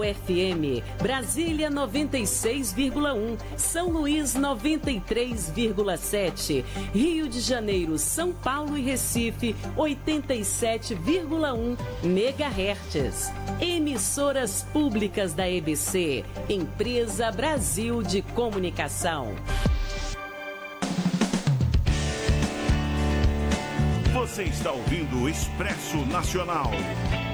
FM, Brasília 96,1, São Luís 93,7, Rio de Janeiro, São Paulo e Recife 87,1 MHz. Emissoras públicas da EBC, Empresa Brasil de Comunicação. Você está ouvindo o Expresso Nacional.